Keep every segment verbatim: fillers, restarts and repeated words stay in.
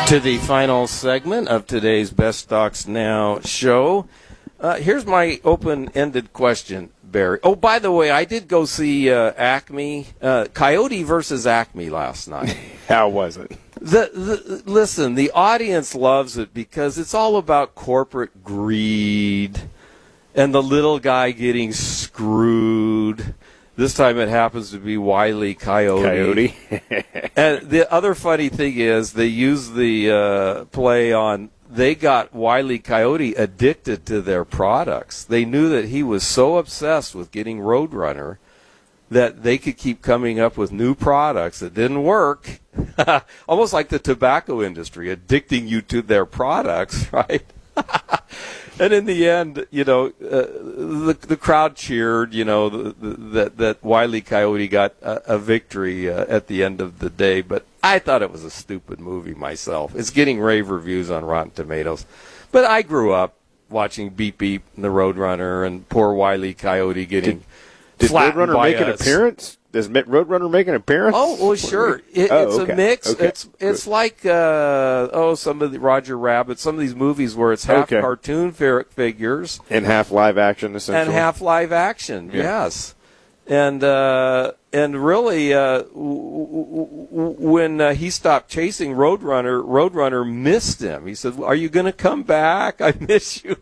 To the final segment of today's Best Stocks Now show. Uh, here's my open-ended question, Barry. Oh, by the way, I did go see uh, Acme, uh, Coyote versus Acme last night. How was it? The, the, listen, the audience loves it because it's all about corporate greed and the little guy getting screwed. This time it happens to be Wile E. Coyote. Coyote. And the other funny thing is they use the uh, play on, they got Wile E. Coyote addicted to their products. They knew that he was so obsessed with getting Roadrunner that they could keep coming up with new products that didn't work. Almost like the tobacco industry, addicting you to their products, right? And in the end, you know, uh, the the crowd cheered, you know, the, the, that that Wile E. Coyote got a, a victory uh, at the end of the day. But I thought it was a stupid movie myself. It's getting rave reviews on Rotten Tomatoes. But I grew up watching Beep Beep and the Roadrunner and poor Wile E. Coyote getting Did, did flattened Roadrunner by make an us. appearance? Does Roadrunner make an appearance? Oh, well, sure. It, oh, it's okay. a mix. Okay. It's it's like uh, oh, some of the Roger Rabbit, some of these movies where it's half Okay. cartoon fi- figures And half live action, essentially. and half live action. Yeah. Yes, and uh, and really, uh, w- w- w- when uh, he stopped chasing Roadrunner, Roadrunner missed him. He said, "Are you going to come back? I miss you."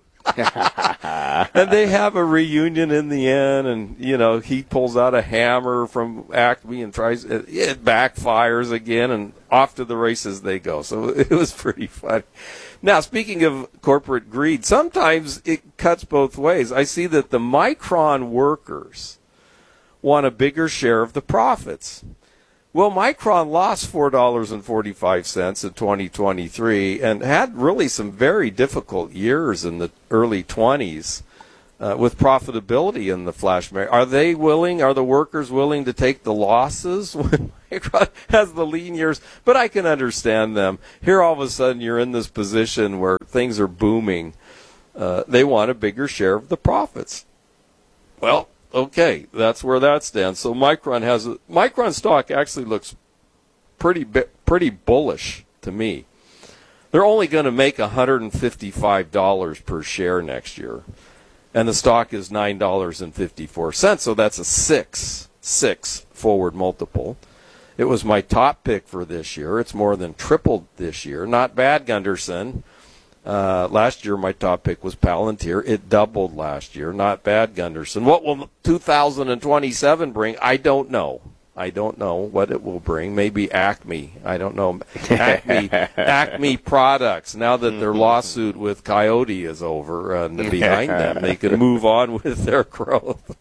And they have a reunion in the end, and you know he pulls out a hammer from Acme and tries it, it backfires again, and off to the races they go. So it was pretty funny. Now, speaking of corporate greed, sometimes it cuts both ways. I see that the Micron workers want a bigger share of the profits. Well, Micron lost four dollars and forty-five cents in twenty twenty-three and had really some very difficult years in the early twenties uh, with profitability in the flash market. Are they willing, are the workers willing to take the losses when Micron has the lean years? But I can understand them. Here all of a sudden you're in this position where things are booming. Uh, they want a bigger share of the profits. Well, okay, that's where that stands. So Micron has a, Micron stock actually looks pretty pretty bullish to me. They're only going to make one hundred fifty-five dollars per share next year, and the stock is nine dollars and fifty-four cents. So that's a six six forward multiple. It was my top pick for this year. It's more than tripled this year. Not bad, Gunderson. Uh, last year, my top pick was Palantir. It doubled last year. Not bad, Gunderson. What will two thousand twenty-seven bring? I don't know. I don't know what it will bring. Maybe Acme. I don't know. Acme, Acme Products. Now that their lawsuit with Coyote is over and behind them, they can move on with their growth.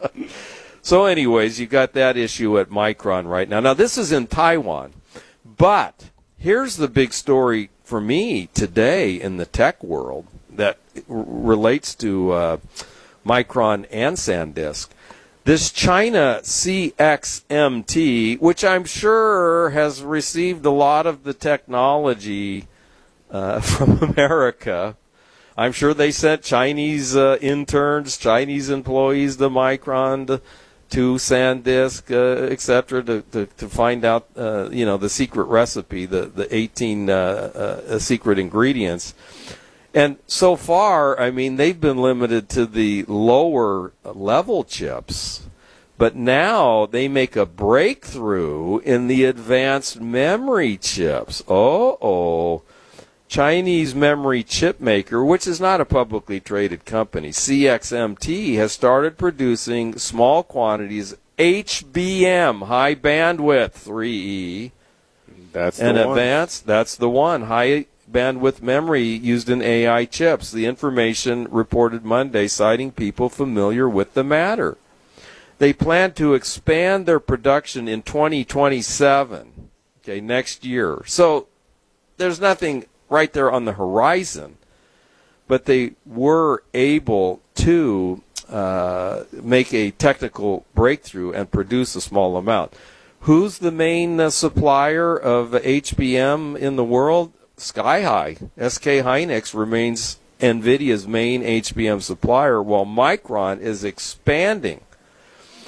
So anyways, you got that issue at Micron right now. Now, this is in Taiwan. But here's the big story for me today in the tech world that r- relates to uh, Micron and SanDisk. This China C X M T, which I'm sure has received a lot of the technology uh, from America. I'm sure they sent Chinese uh, interns, Chinese employees to Micron, to, to SanDisk, uh, et cetera, to, to, to find out, uh, you know, the secret recipe, the, the eighteen uh, uh, secret ingredients. And so far, I mean, they've been limited to the lower level chips, but now they make a breakthrough in the advanced memory chips. Oh-oh. Chinese memory chip maker, which is not a publicly traded company, C X M T, has started producing small quantities H B M, high bandwidth, three E. That's the and one. advanced, that's the one, high bandwidth memory used in A I chips. The information reported Monday, citing people familiar with the matter. They plan to expand their production in twenty twenty-seven, okay, next year. So there's nothing right there on the horizon, but they were able to uh, make a technical breakthrough and produce a small amount. Who's the main uh, supplier of H B M in the world? SkyHigh. S K Hynix remains NVIDIA's main H B M supplier, while Micron is expanding.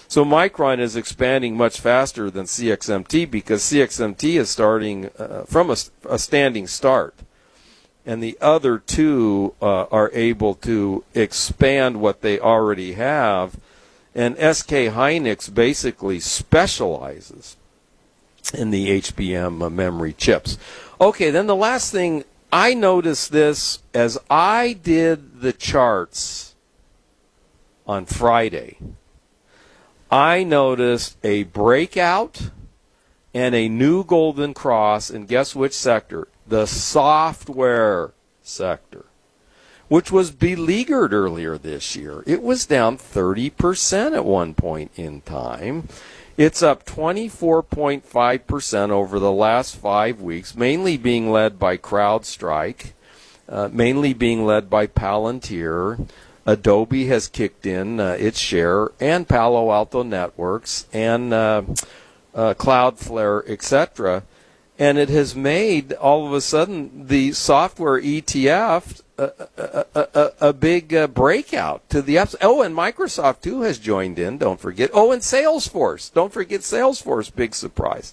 So Micron is expanding much faster than C X M T because C X M T is starting uh, from a, a standing start. And the other two uh, are able to expand what they already have. And S K Hynix basically specializes in the H B M uh, memory chips. Okay, then the last thing, I noticed this as I did the charts on Friday. I noticed a breakout and a new golden cross, and guess which sector? The software sector, which was beleaguered earlier this year. It was down thirty percent at one point in time. It's up twenty-four point five percent over the last five weeks, mainly being led by CrowdStrike, uh, mainly being led by Palantir. Adobe has kicked in uh, its share, and Palo Alto Networks, and uh, uh, Cloudflare, et cetera. And it has made, all of a sudden, the software E T F a, a, a, a big uh, breakout to the upside. Oh, and Microsoft, too, has joined in, don't forget. Oh, and Salesforce. Don't forget Salesforce, big surprise.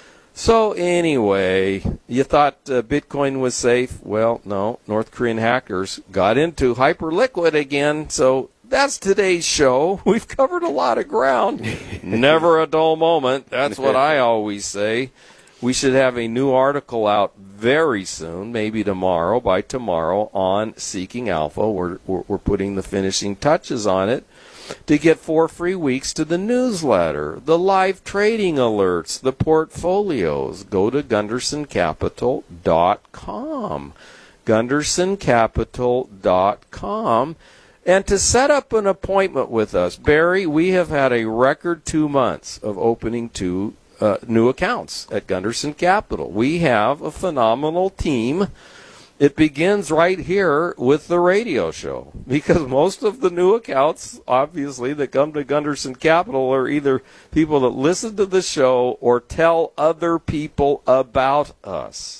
So, anyway, you thought uh, Bitcoin was safe? Well, no. North Korean hackers got into Hyperliquid again, so that's today's show. We've covered a lot of ground. Never a dull moment. That's what I always say. We should have a new article out very soon, maybe tomorrow, by tomorrow, on Seeking Alpha. We're, we're, we're putting the finishing touches on it to get four free weeks to the newsletter, the live trading alerts, the portfolios. Go to Gunderson Capital dot com. Gunderson Capital dot com. And to set up an appointment with us, Barry, we have had a record two months of opening two Uh, new accounts at Gunderson Capital. We have a phenomenal team. It begins right here with the radio show, because most of the new accounts, obviously, that come to Gunderson Capital are either people that listen to the show or tell other people about us.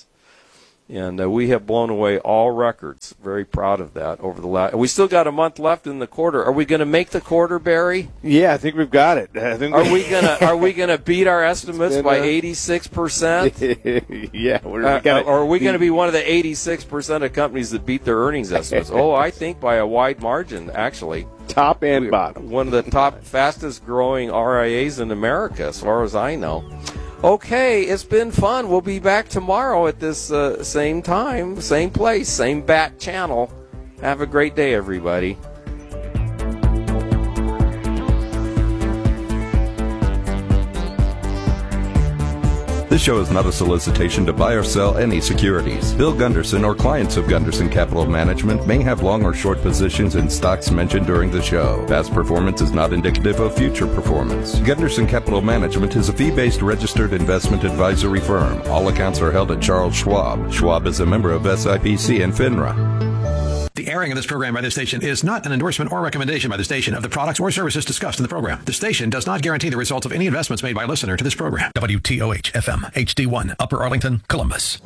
And uh, we have blown away all records. Very proud of that over the last. We still got a month left in the quarter. Are we going to make the quarter, Barry? Yeah, I think we've got it. I think are we gonna Are we gonna beat our estimates by eighty-six percent? Yeah, we're uh, gonna, or are we going to be one of the eighty-six percent of companies that beat their earnings estimates? Oh, I think by a wide margin, actually. Top and bottom. One of the top, fastest growing R I As in America, as far as I know. Okay, it's been fun. We'll be back tomorrow at this uh, same time, same place, same Bat channel. Have a great day, everybody. This show is not a solicitation to buy or sell any securities. Bill Gunderson or clients of Gunderson Capital Management may have long or short positions in stocks mentioned during the show. Past performance is not indicative of future performance. Gunderson Capital Management is a fee-based registered investment advisory firm. All accounts are held at Charles Schwab. Schwab is a member of S I P C and FINRA. The airing of this program by this station is not an endorsement or recommendation by the station of the products or services discussed in the program. The station does not guarantee the results of any investments made by a listener to this program. W T O H F M, H D one, Upper Arlington, Columbus.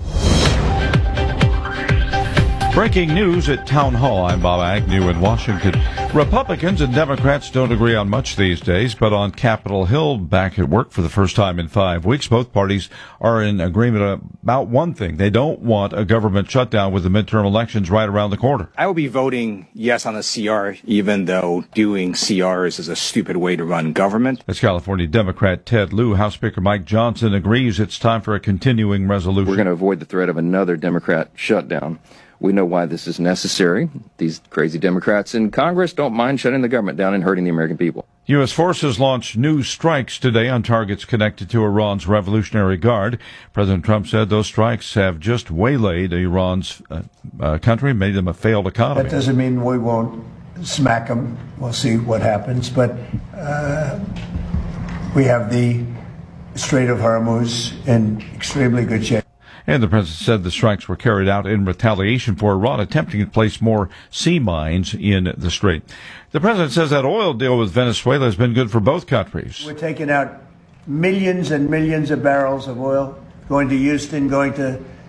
Breaking news at Town Hall. I'm Bob Agnew in Washington. Republicans and Democrats don't agree on much these days, but on Capitol Hill, back at work for the first time in five weeks, both parties are in agreement about one thing. They don't want a government shutdown with the midterm elections right around the corner. I will be voting yes on the C R, even though doing C Rs is a stupid way to run government. As California Democrat Ted Lieu, House Speaker Mike Johnson agrees it's time for a continuing resolution. We're going to avoid the threat of another Democrat shutdown. We know why this is necessary. These crazy Democrats in Congress don't mind shutting the government down and hurting the American people. U S forces launched new strikes today on targets connected to Iran's Revolutionary Guard. President Trump said those strikes have just waylaid Iran's uh, uh, country, made them a failed economy. That doesn't mean we won't smack them. We'll see what happens. But uh, we have the Strait of Hormuz in extremely good shape. And the president said the strikes were carried out in retaliation for Iran attempting to place more sea mines in the strait. The president says that oil deal with Venezuela has been good for both countries. We're taking out millions and millions of barrels of oil, going to Houston, going to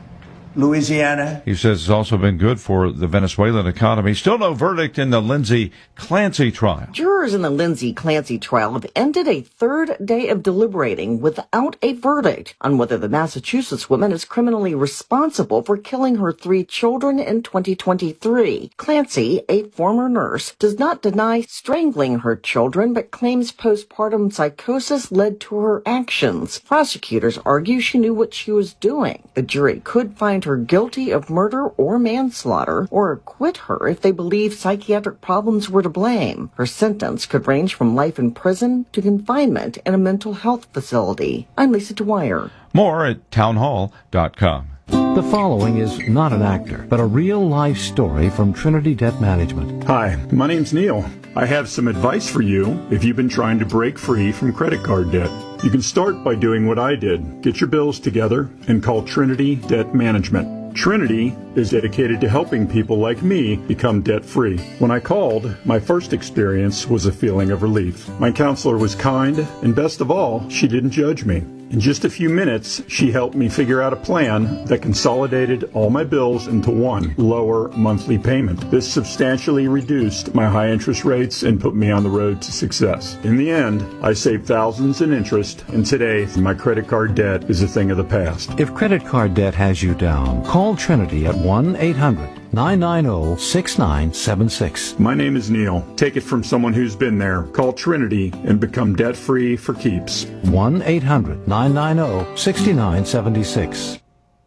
Louisiana. He says it's also been good for the Venezuelan economy. Still no verdict in the Lindsay Clancy trial. Jurors in the Lindsay Clancy trial have ended a third day of deliberating without a verdict on whether the Massachusetts woman is criminally responsible for killing her three children in twenty twenty-three. Clancy, a former nurse, does not deny strangling her children, but claims postpartum psychosis led to her actions. Prosecutors argue she knew what she was doing. The jury could find her guilty of murder or manslaughter, or acquit her if they believe psychiatric problems were to blame. Her sentence could range from life in prison to confinement in a mental health facility. I'm Lisa Dwyer. More at townhall dot com. The following is not an actor, but a real-life story from Trinity Debt Management. Hi, my name's Neil. I have some advice for you if you've been trying to break free from credit card debt. You can start by doing what I did. Get your bills together and call Trinity Debt Management. Trinity is dedicated to helping people like me become debt-free. When I called, my first experience was a feeling of relief. My counselor was kind, and best of all, she didn't judge me. In just a few minutes, she helped me figure out a plan that consolidated all my bills into one lower monthly payment. This substantially reduced my high interest rates and put me on the road to success. In the end, I saved thousands in interest, and today, my credit card debt is a thing of the past. If credit card debt has you down, call Trinity at one eight hundred nine nine zero six nine seven six. My name is Neil. Take it from someone who's been there. Call Trinity and become debt-free for keeps. one eight hundred nine nine zero six nine seven six.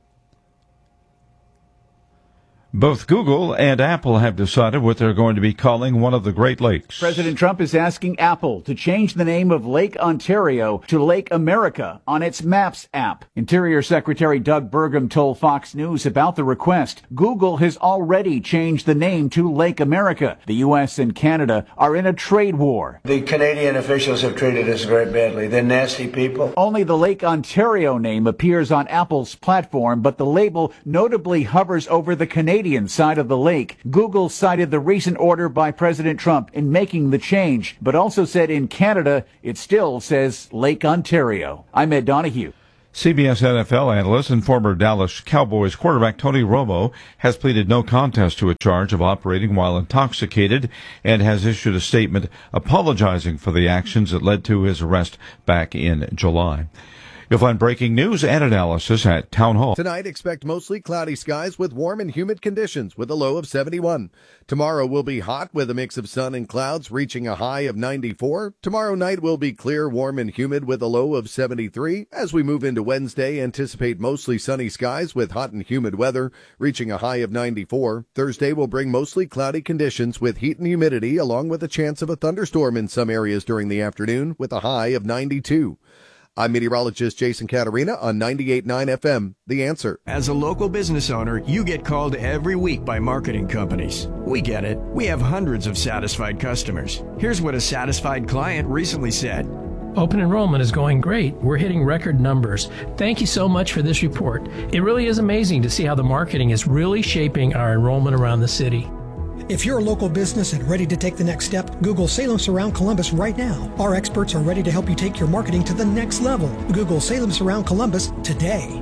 Both Google and Apple have decided what they're going to be calling one of the Great Lakes. President Trump is asking Apple to change the name of Lake Ontario to Lake America on its Maps app. Interior Secretary Doug Burgum told Fox News about the request. Google has already changed the name to Lake America. The U S and Canada are in a trade war. The Canadian officials have treated us very badly. They're nasty people. Only the Lake Ontario name appears on Apple's platform, but the label notably hovers over the Canadian side of the lake. Google cited the recent order by President Trump in making the change, but also said in Canada it still says Lake Ontario. I'm Ed Donahue. C B S N F L analyst and former Dallas Cowboys quarterback Tony Romo has pleaded no contest to a charge of operating while intoxicated and has issued a statement apologizing for the actions that led to his arrest back in July. You'll find breaking news and analysis at Town Hall. Tonight, expect mostly cloudy skies with warm and humid conditions with a low of seventy-one. Tomorrow will be hot with a mix of sun and clouds, reaching a high of ninety-four. Tomorrow night will be clear, warm, and humid with a low of seventy-three. As we move into Wednesday, anticipate mostly sunny skies with hot and humid weather, reaching a high of ninety-four. Thursday will bring mostly cloudy conditions with heat and humidity, along with a chance of a thunderstorm in some areas during the afternoon with a high of ninety-two. I'm meteorologist Jason Caterina on ninety-eight point nine F M, The Answer. As a local business owner, you get called every week by marketing companies. We get it. We have hundreds of satisfied customers. Here's what a satisfied client recently said. Open enrollment is going great. We're hitting record numbers. Thank you so much for this report. It really is amazing to see how the marketing is really shaping our enrollment around the city. If you're a local business and ready to take the next step, Google Salem Surround Columbus right now. Our experts are ready to help you take your marketing to the next level. Google Salem Surround Columbus today.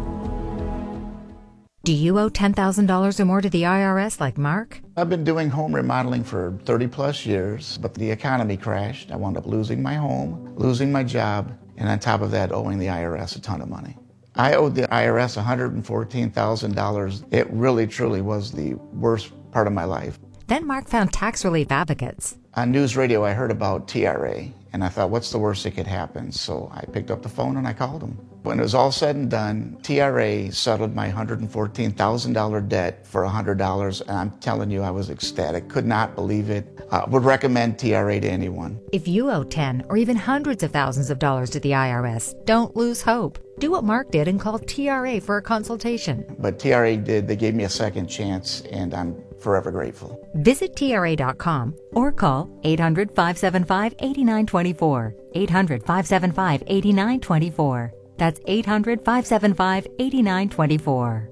Do you owe ten thousand dollars or more to the I R S like Mark? I've been doing home remodeling for thirty plus years, but the economy crashed. I wound up losing my home, losing my job, and on top of that, owing the I R S a ton of money. I owed the I R S one hundred fourteen thousand dollars. It really, truly was the worst part of my life. Then Mark found tax relief advocates. On news radio, I heard about T R A, and I thought, what's the worst that could happen? So I picked up the phone and I called them. When it was all said and done, T R A settled my one hundred fourteen thousand dollars debt for one hundred dollars, and I'm telling you, I was ecstatic. Could not believe it. I would recommend T R A to anyone. If you owe ten or even hundreds of thousands of dollars to the I R S, don't lose hope. Do what Mark did and call T R A for a consultation. But T R A did. They gave me a second chance, and I'm forever grateful. Visit T R A dot com or call eight hundred, five seven five, eight nine two four. eight hundred, five seven five, eight nine two four. That's eight hundred, five seven five, eight nine two four.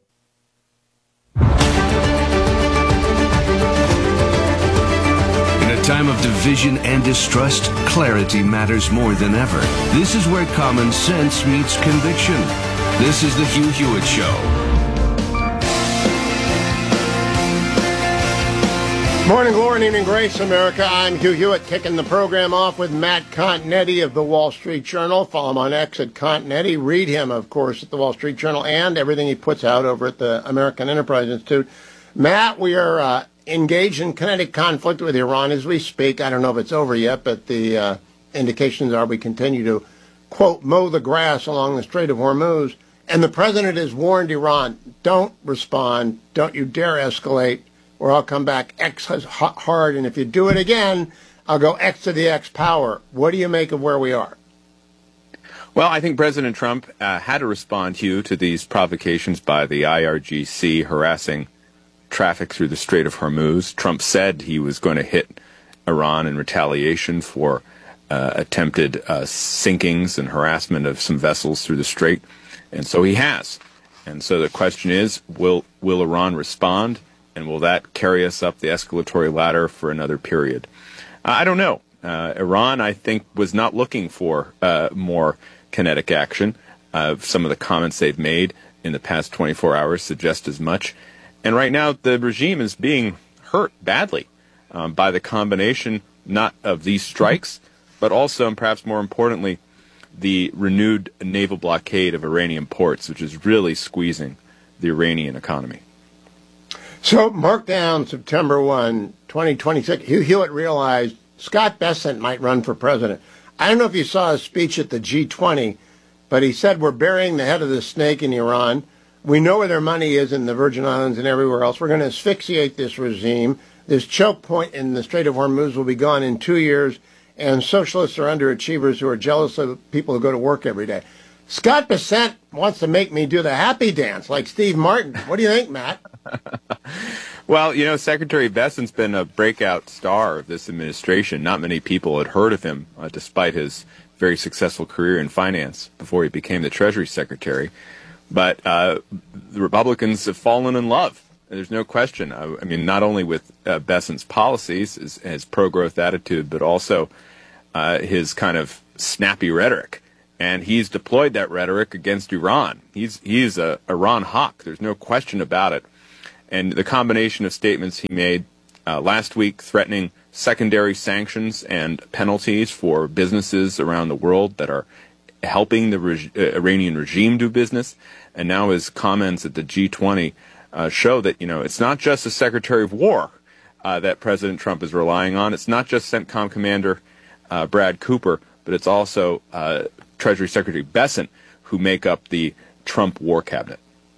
In a time of division and distrust, clarity matters more than ever. This is where common sense meets conviction. This is the Hugh Hewitt Show. Morning glory and evening grace, America. I'm Hugh Hewitt, kicking the program off with Matt Continetti of the Wall Street Journal. Follow him on X at Continetti. Read him, of course, at the Wall Street Journal and everything he puts out over at the American Enterprise Institute. Matt, we are uh, engaged in kinetic conflict with Iran as we speak. I don't know if it's over yet, but the uh, indications are we continue to, quote, mow the grass along the Strait of Hormuz. And the president has warned Iran, don't respond, don't you dare escalate, or I'll come back X hard, and if you do it again, I'll go X to the X power. What do you make of where we are? Well, I think President Trump uh, had to respond, Hugh, to these provocations by the I R G C harassing traffic through the Strait of Hormuz. Trump said he was going to hit Iran in retaliation for uh, attempted uh, sinkings and harassment of some vessels through the strait, and so he has. And so the question is, will will Iran respond? And will that carry us up the escalatory ladder for another period? Uh, I don't know. Uh, Iran, I think, was not looking for uh, more kinetic action. Uh, some of the comments they've made in the past twenty-four hours suggest as much. And right now, the regime is being hurt badly um, by the combination not of these strikes, but also, and perhaps more importantly, the renewed naval blockade of Iranian ports, which is really squeezing the Iranian economy. So, mark down September first, twenty twenty-six. Hugh Hewitt realized Scott Bessent might run for president. I don't know if you saw his speech at the G twenty, but he said we're burying the head of the snake in Iran. We know where their money is in the Virgin Islands and everywhere else. We're going to asphyxiate this regime. This choke point in the Strait of Hormuz will be gone in two years, and socialists are underachievers who are jealous of people who go to work every day. Scott Bessent wants to make me do the happy dance like Steve Martin. What do you think, Matt? Well, you know, Secretary Bessent's been a breakout star of this administration. Not many people had heard of him, uh, despite his very successful career in finance before he became the Treasury Secretary. But uh, the Republicans have fallen in love. There's no question. I, I mean, not only with uh, Bessent's policies, his, his pro-growth attitude, but also uh, his kind of snappy rhetoric. And he's deployed that rhetoric against Iran. He's he's a Iran hawk. There's no question about it. And the combination of statements he made uh, last week threatening secondary sanctions and penalties for businesses around the world that are helping the reg- uh, Iranian regime do business, and now his comments at the G twenty uh, show that, you know, it's not just the Secretary of War uh, that President Trump is relying on. It's not just CENTCOM Commander uh, Brad Cooper, but it's also uh, Treasury Secretary Bessent who make up the Trump War Cabinet.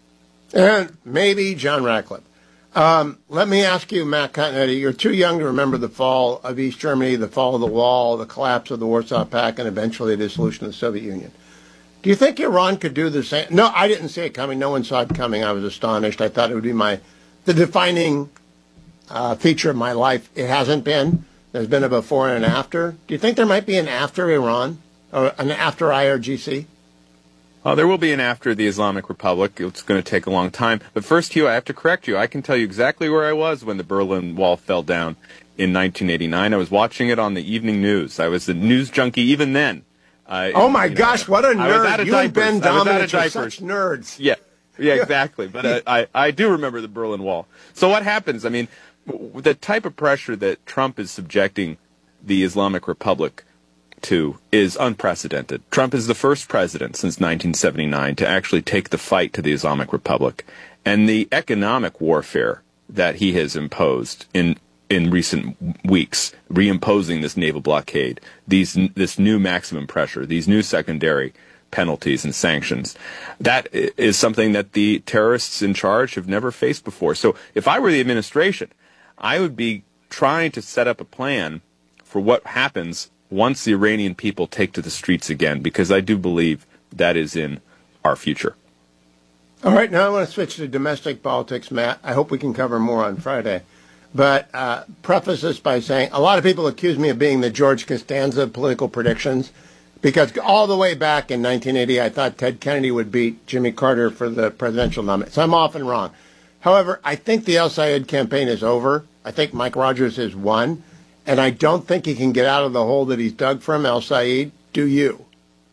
And maybe John Ratcliffe. Um, let me ask you, Matt Continetti, you're too young to remember the fall of East Germany, the fall of the wall, the collapse of the Warsaw Pact, and eventually the dissolution of the Soviet Union. Do you think Iran could do the same? No, I didn't see it coming. No one saw it coming. I was astonished. I thought it would be my the defining uh, feature of my life. It hasn't been. There's been a before and an after. Do you think there might be an after Iran or an after I R G C? Uh, there will be an after the Islamic Republic. It's going to take a long time. But first, Hugh, I have to correct you. I can tell you exactly where I was when the Berlin Wall fell down in nineteen eighty-nine. I was watching it on the evening news. I was a news junkie even then. Uh, oh, my gosh, know, what a nerd. You and Ben Dominich are such nerds. Yeah, yeah, exactly. But uh, I, I do remember the Berlin Wall. So what happens? I mean, the type of pressure that Trump is subjecting the Islamic Republic to is unprecedented. Trump is the first president since nineteen seventy-nine to actually take the fight to the Islamic Republic. And the economic warfare that he has imposed in in recent weeks, reimposing this naval blockade, these this new maximum pressure, these new secondary penalties and sanctions, that is something that the terrorists in charge have never faced before. So if I were the administration, I would be trying to set up a plan for what happens once the Iranian people take to the streets again, because I do believe that is in our future. All right, now I want to switch to domestic politics, Matt. I hope we can cover more on Friday. But uh, preface this by saying a lot of people accuse me of being the George Costanza of political predictions, because all the way back in nineteen eighty, I thought Ted Kennedy would beat Jimmy Carter for the presidential nomination. So I'm often wrong. However, I think the El Sayed campaign is over. I think Mike Rogers has won. And I don't think he can get out of the hole that he's dug from El Sayed. Do you?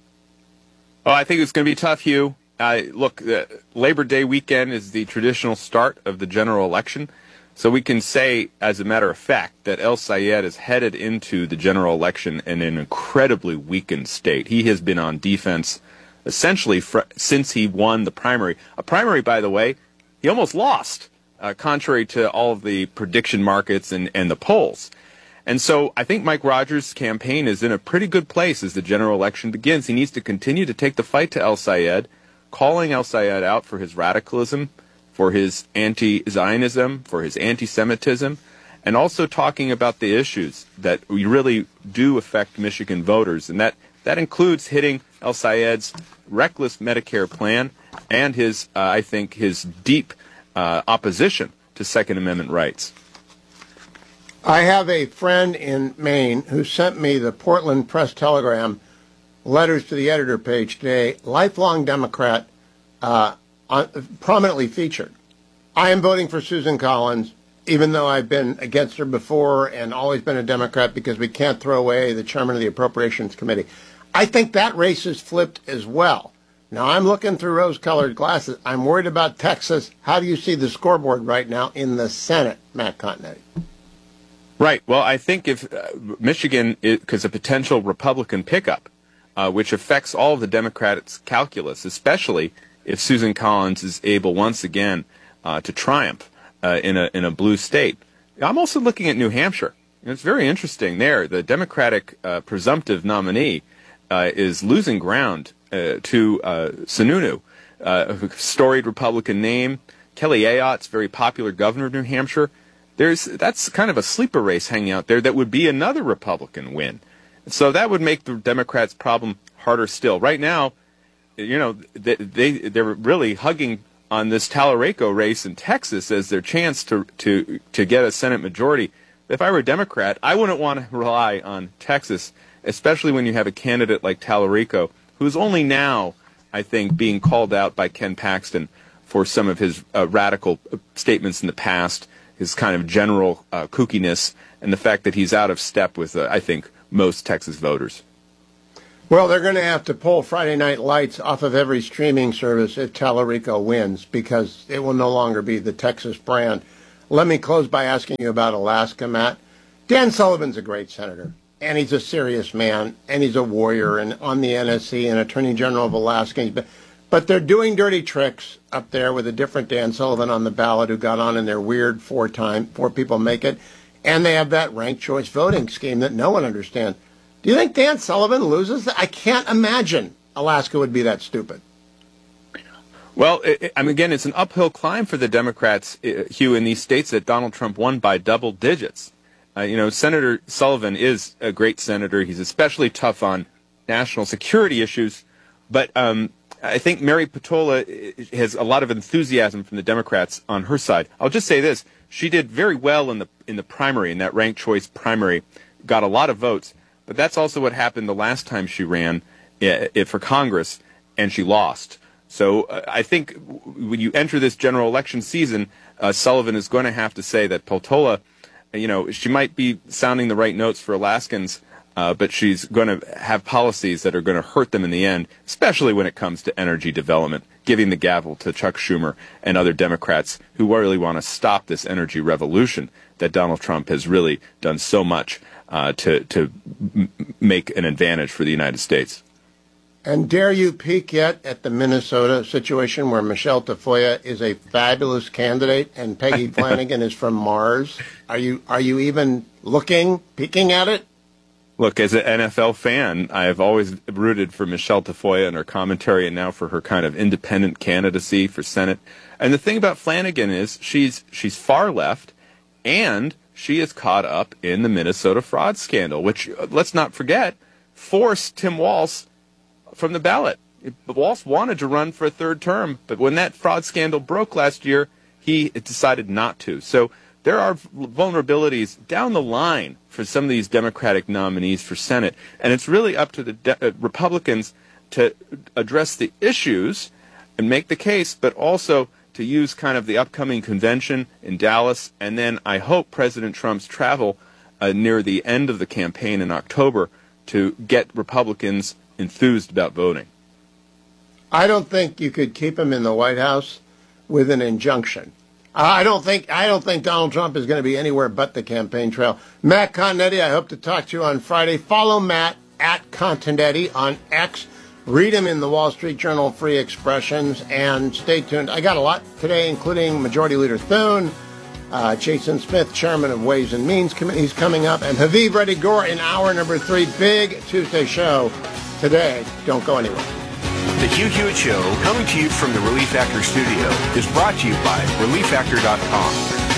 Oh, I think it's going to be tough, Hugh. Uh, look, uh, Labor Day weekend is the traditional start of the general election. So we can say, as a matter of fact, that El Sayed is headed into the general election in an incredibly weakened state. He has been on defense essentially fr- since he won the primary. A primary, by the way, he almost lost, uh, contrary to all of the prediction markets and, and the polls. And so I think Mike Rogers' campaign is in a pretty good place as the general election begins. He needs to continue to take the fight to El Sayed, calling El Sayed out for his radicalism, for his anti-Zionism, for his anti-Semitism, and also talking about the issues that really do affect Michigan voters. And that, that includes hitting El Sayed's reckless Medicare plan and his, uh, I think, his deep uh, opposition to Second Amendment rights. I have a friend in Maine who sent me the Portland Press-Telegram letters to the editor page today, lifelong Democrat, uh, on, prominently featured. I am voting for Susan Collins, even though I've been against her before and always been a Democrat because we can't throw away the chairman of the Appropriations Committee. I think that race is flipped as well. Now, I'm looking through rose-colored glasses. I'm worried about Texas. How do you see the scoreboard right now in the Senate, Matt Continetti? Right. Well, I think if uh, Michigan is a potential Republican pickup, uh, which affects all of the Democrats' calculus, especially if Susan Collins is able once again uh, to triumph uh, in a in a blue state. I'm also looking at New Hampshire. It's very interesting there. The Democratic uh, presumptive nominee uh, is losing ground uh, to uh, Sununu, uh, a storied Republican name. Kelly Ayotte's very popular governor of New Hampshire. There's that's kind of a sleeper race hanging out there that would be another Republican win. So that would make the Democrats' problem harder still. Right now, you know, they, they, they're really hugging on this Talarico race in Texas as their chance to, to, to get a Senate majority. If I were a Democrat, I wouldn't want to rely on Texas, especially when you have a candidate like Talarico, who's only now, I think, being called out by Ken Paxton for some of his uh, radical statements in the past, his kind of general uh, kookiness, and the fact that he's out of step with, uh, I think, most Texas voters. Well, they're going to have to pull Friday Night Lights off of every streaming service if Talarico wins, because it will no longer be the Texas brand. Let me close by asking you about Alaska, Matt. Dan Sullivan's a great senator, and he's a serious man, and he's a warrior, and on the N S C and Attorney General of Alaska. But they're doing dirty tricks up there with a different Dan Sullivan on the ballot who got on in their weird four-time, four people make it. And they have that ranked choice voting scheme that no one understands. Do you think Dan Sullivan loses? I can't imagine Alaska would be that stupid. Well, it, I mean, again, it's an uphill climb for the Democrats, uh, Hugh, in these states that Donald Trump won by double digits. Uh, you know, Senator Sullivan is a great senator. He's especially tough on national security issues. But um, I think Mary Peltola has a lot of enthusiasm from the Democrats on her side. I'll just say this. She did very well in the in the primary, in that ranked choice primary, got a lot of votes. But that's also what happened the last time she ran uh, for Congress, and she lost. So uh, I think when you enter this general election season, uh, Sullivan is going to have to say that Peltola, you know, she might be sounding the right notes for Alaskans, uh, but she's going to have policies that are going to hurt them in the end, especially when it comes to energy development, giving the gavel to Chuck Schumer and other Democrats who really want to stop this energy revolution that Donald Trump has really done so much uh, to, to m- make an advantage for the United States. And dare you peek yet at the Minnesota situation where Michelle Tafoya is a fabulous candidate and Peggy Flanagan is from Mars? Are you are you even looking, peeking at it? Look, as an N F L fan, I have always rooted for Michelle Tafoya and her commentary, and now for her kind of independent candidacy for Senate. And the thing about Flanagan is she's she's far left, and she is caught up in the Minnesota fraud scandal, which, let's not forget, forced Tim Walz from the ballot. Walz wanted to run for a third term, but when that fraud scandal broke last year, he decided not to. So there are vulnerabilities down the line for some of these Democratic nominees for Senate, and it's really up to the de- uh, Republicans to address the issues and make the case, but also to use kind of the upcoming convention in Dallas, and then I hope President Trump's travel uh, near the end of the campaign in October to get Republicans enthused about voting. I don't think you could keep him in the White House with an injunction. I don't think I don't think Donald Trump is going to be anywhere but the campaign trail. Matt Continetti, I hope to talk to you on Friday. Follow Matt at Continetti on X. Read him in the Wall Street Journal Free Expressions, and stay tuned. I got a lot today, including Majority Leader Thune, uh, Jason Smith, Chairman of Ways and Means Committee. He's coming up, and Haviv Reddy Gore in hour number three. Big Tuesday show today. Don't go anywhere. The Hugh Hewitt Show, coming to you from the Relief Factor studio, is brought to you by relief factor dot com.